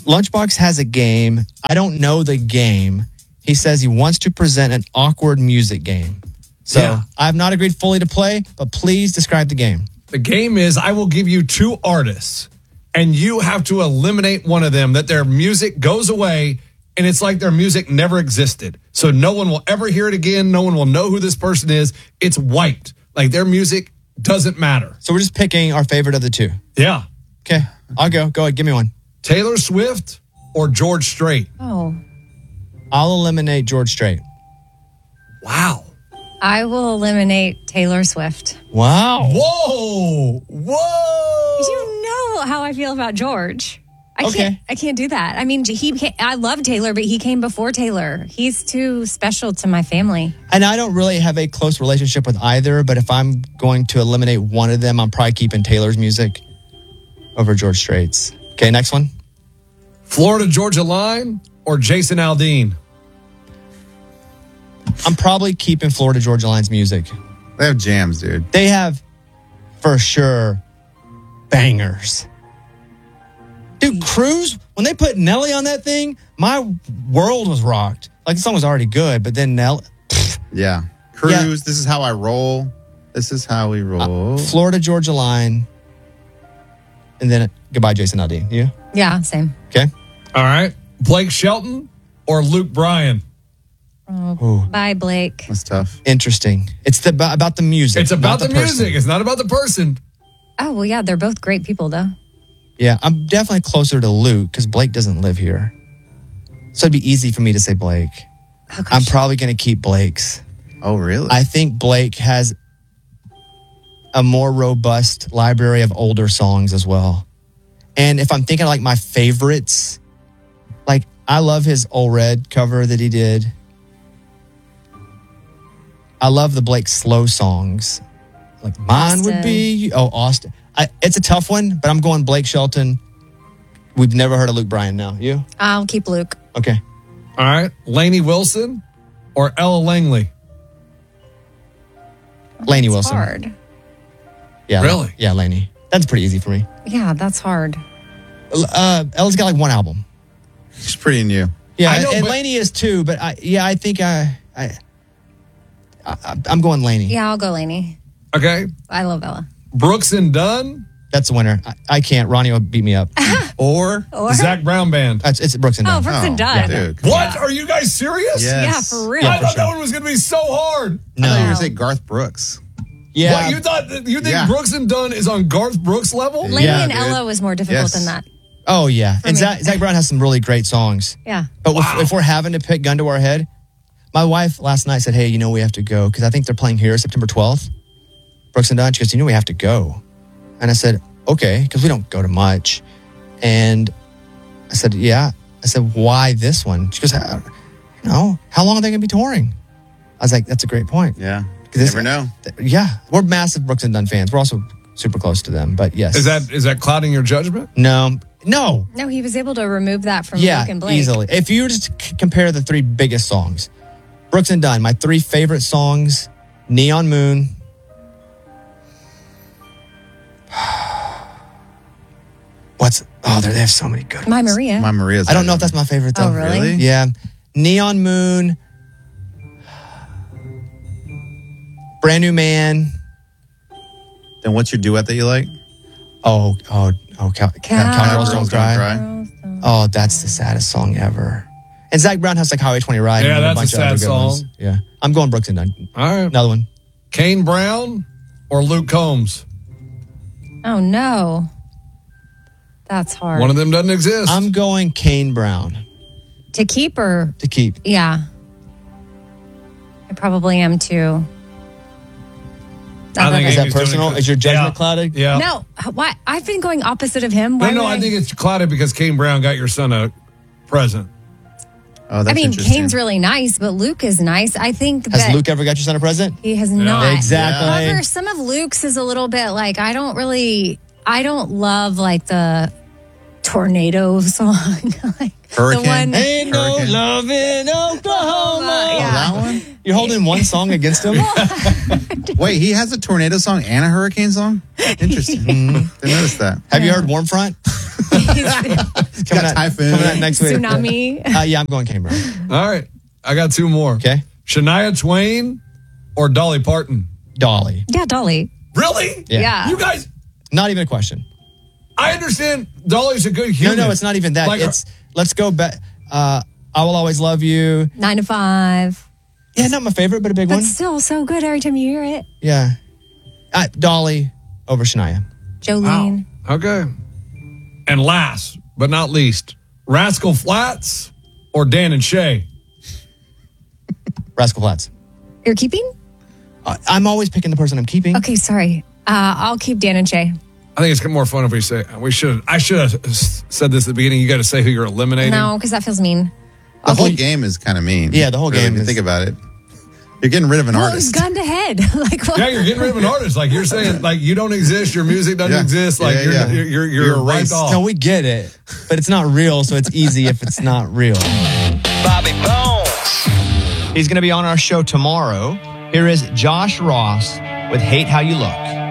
Lunchbox has a game. I don't know the game. He says he wants to present an awkward music game. So I've not agreed fully to play, but please describe the game. The game is I will give you two artists, and you have to eliminate one of them, that their music goes away, and it's like their music never existed. So no one will ever hear it again. No one will know who this person is. It's white. Like their music doesn't matter. So we're just picking our favorite of the two. Yeah. Okay, I'll go. Go ahead, give me one. Taylor Swift or George Strait? Oh. I'll eliminate George Strait. Wow. I will eliminate Taylor Swift. Wow. Whoa. Whoa. You know how I feel about George. Okay. I can't do that. I mean, I love Taylor, but he came before Taylor. He's too special to my family. And I don't really have a close relationship with either, but if I'm going to eliminate one of them, I'm probably keeping Taylor's music over George Strait's. Okay, next one. Florida Georgia Line or Jason Aldean? I'm probably keeping Florida Georgia Line's music. They have jams, dude. They have, for sure, bangers. Dude, Cruise, when they put Nelly on that thing, my world was rocked. Like, the song was already good, but then Nelly... Yeah. Cruise, This is how I roll. This is how we roll. Florida Georgia Line. And then, goodbye, Jason Aldean. You? Yeah, same. Okay. All right. Blake Shelton or Luke Bryan? Oh, bye, Blake. That's tough. Interesting. It's about the music. It's about not the music. It's not about the person. Oh, well, yeah, they're both great people, though. Yeah, I'm definitely closer to Luke because Blake doesn't live here. So it'd be easy for me to say Blake. Oh, I'm probably going to keep Blake's. Oh, really? I think Blake has a more robust library of older songs as well. And if I'm thinking like my favorites, like I love his Old Red cover that he did. I love the Blake slow songs. Like mine would be, Austin. It's a tough one, but I'm going Blake Shelton. We've never heard of Luke Bryan now. You? I'll keep Luke. Okay. All right. Lainey Wilson or Ella Langley? Lainey It's Wilson. hard. Yeah. Really? Yeah, Lainey. That's pretty easy for me. Yeah, that's hard. Ella's got like one album. She's pretty new. Yeah, I know, and but- Lainey is too, but I think I'm going Lainey. Yeah, I'll go Lainey. Okay. I love Ella. Brooks and Dunn That's the winner. I can't. Ronnie will beat me up. Or Zach Brown Band. It's Brooks and Dunn. Oh, Brooks and Dunn. Yeah. dude. What? Are you guys serious? Yes. Yeah, for real. I thought that one was going to be so hard. I thought you were No. going to say Garth Brooks. Yeah. What, you think Yeah. Brooks and Dunn is on Garth Brooks level? Lainey Yeah, and dude. Ella was more difficult Yes. than that. Oh, yeah. And me. Zach Brown has some really great songs. Yeah. But if we're having to pick gun to our head, my wife last night said, hey, we have to go because I think they're playing here September 12th. Brooks and Dunn. She goes, we have to go. And I said, okay, because we don't go to much. And I said, yeah. I said, why this one? She goes, how long are they going to be touring? I was like, that's a great point. Yeah. This- Never know. Yeah. We're massive Brooks and Dunn fans. We're also super close to them. But yes. Is that clouding your judgment? No. No, he was able to remove that from Yeah, Luke and Blake. easily. If you were to compare the three biggest songs, Brooks and Dunn, my three favorite songs, Neon Moon. They have so many good ones. My Maria. My Maria's. I don't know if that's my favorite though. Oh, really? Yeah. Neon Moon. Brand New Man. Then what's your duet that you like? Cowgirls Don't Cry. Oh, that's the saddest song ever. And Zach Brown has like Highway 20 Ride. Yeah, and that's a bunch of sad other good ones. song. Yeah. I'm going Brooks and Dunn. All right. Another one. Kane Brown or Luke Combs? Oh, no. That's hard. One of them doesn't exist. I'm going Kane Brown To keep or... to keep. Yeah. I probably am too. I think Is that Amy's doing personal? it. Is your judgment Yeah. clouded? Yeah. No, why? I've been going opposite of him. Why No, would I think it's clouded because Kane Brown got your son a present. Oh, that's I mean, interesting. Kane's really nice, but Luke is nice. I think Has that Luke ever got your son a present? he has not. Exactly. However, some of Luke's is a little bit like, I don't love like the tornado song. Like Hurricane? the one. Ain't no Hurricane. love in Oklahoma. Yeah. That one? You're holding one song against him? Wait, he has a tornado song and a hurricane song? Interesting. Didn't notice that. Have you heard Warm Front? Got Typhoon. Coming out next week. Tsunami. Yeah, I'm going Cameron. All right. I got two more. Okay. Shania Twain or Dolly Parton? Dolly. Yeah, Dolly. Really? Yeah. You guys, Not even a question. I understand Dolly's a good human. No, it's not even that. Like, It's let's go back. I Will Always Love You. 9 to 5. Yeah, not my favorite, but a big But one. still so good every time you hear it. Yeah. Dolly over Shania. Jolene. Wow. Okay. And last but not least, Rascal Flatts or Dan and Shay? Rascal Flatts. You're keeping? I'm always picking the person I'm keeping. Okay, sorry. I'll keep Dan and Shay. I think it's more fun if we say I should have said this at the beginning. You got to say who you're eliminating. No, because that feels mean. The whole game is kind of mean. Yeah, the whole really, game If you is- think about it, you're getting rid of an Well, artist. gun to head. Like what? Yeah, you're getting rid of an artist. Like you're saying, like you don't exist. Your music doesn't Yeah. exist. Like Yeah, yeah. you're You're wiped erased. off. No, we get it, but it's not real, so it's easy if it's not real. Bobby Bones. He's going to be on our show tomorrow. Here is Josh Ross with Hate How You Look.